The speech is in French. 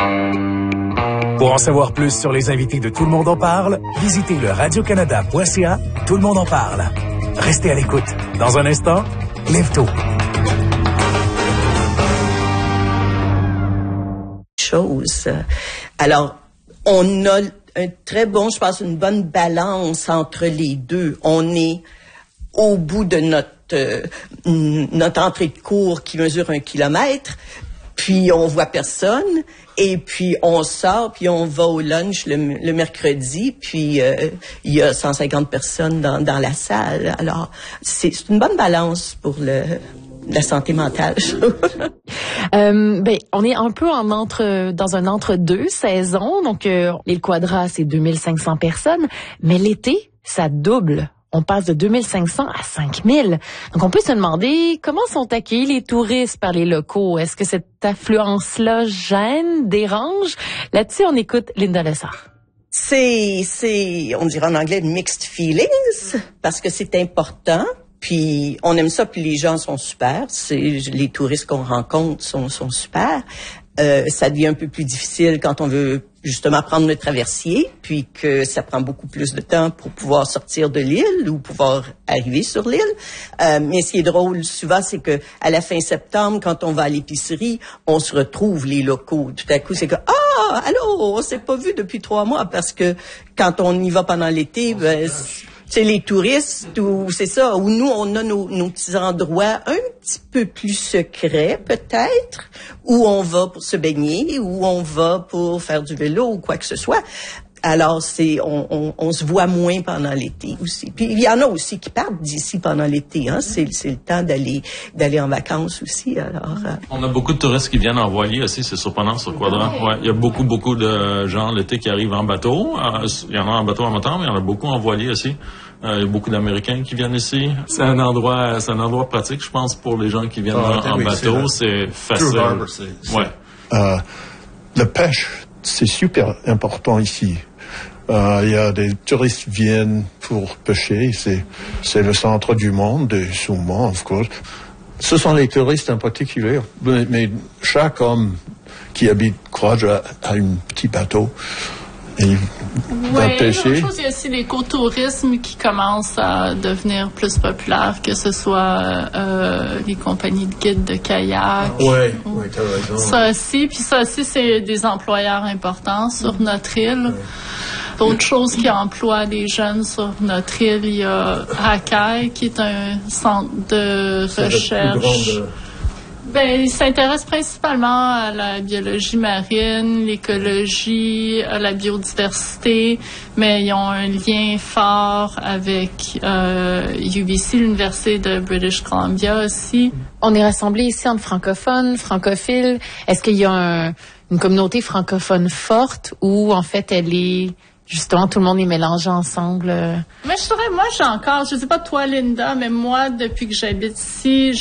Pour en savoir plus sur les invités de Tout le monde en parle, visitez le radiocanada.ca. Tout le monde en parle. Restez à l'écoute. Dans un instant, Lève tôt. Alors, on a un très bon, je pense, une bonne balance entre les deux. On est au bout de notre entrée de cours qui mesure 1 kilomètre, puis on voit personne, et puis on sort, puis on va au lunch le mercredi, puis il y a 150 personnes dans la salle. Alors, c'est une bonne balance pour la santé mentale. On est un peu dans un entre-deux saison. Donc, l'île Quadra, c'est 2500 personnes. Mais l'été, ça double. On passe de 2500 à 5000. Donc, on peut se demander comment sont accueillis les touristes par les locaux. Est-ce que cette affluence-là gêne, dérange? Là-dessus, on écoute Linda Lessard. C'est, on dirait en anglais, mixed feelings, parce que c'est important. Puis on aime ça, puis les gens sont super. Les touristes qu'on rencontre sont super. Ça devient un peu plus difficile quand on veut justement prendre le traversier, puis que ça prend beaucoup plus de temps pour pouvoir sortir de l'île ou pouvoir arriver sur l'île. Mais ce qui est drôle souvent, c'est que à la fin septembre, quand on va à l'épicerie, on se retrouve les locaux. Tout à coup, c'est que allô, on s'est pas vu depuis 3 mois, parce que quand on y va pendant l'été, c'est les touristes, ou c'est ça, où nous, on a nos petits endroits un petit peu plus secrets, peut-être, où on va pour se baigner, où on va pour faire du vélo ou quoi que ce soit. Alors, on se voit moins pendant l'été aussi. Puis, il y en a aussi qui partent d'ici pendant l'été, hein. C'est le temps d'aller en vacances aussi, alors. On a beaucoup de touristes qui viennent en voilier aussi, c'est surprenant sur Quadra. Ouais, il y a beaucoup de gens l'été qui arrivent en bateau. Il y en a en bateau en moteur, mais il y en a beaucoup en voilier aussi. Il y a beaucoup d'Américains qui viennent ici. C'est un endroit pratique, je pense, pour les gens qui viennent en bateau. C'est facile. La pêche, c'est super important ici. Il y a des touristes qui viennent pour pêcher. C'est le centre du monde, et souvent, of course. Ce sont les touristes en particulier. Mais chaque homme qui habite Quadra a un petit bateau. Et va pêcher. L'autre chose, il y a aussi l'écotourisme qui commence à devenir plus populaire, que ce soit les compagnies de guides de kayak. Oui, t'as raison. Ça aussi, c'est des employeurs importants sur notre île. D'autres choses qui emploient les jeunes sur notre île, il y a Hakai, qui est un centre de recherche. Il s'intéresse principalement à la biologie marine, l'écologie, à la biodiversité, mais ils ont un lien fort avec UBC, l'Université de British Columbia aussi. On est rassemblés ici entre francophones, francophiles. Est-ce qu'il y a une communauté francophone forte ou en fait elle est... Justement, tout le monde est mélangé ensemble. Mais je sais pas toi, Linda, mais moi, depuis que j'habite ici,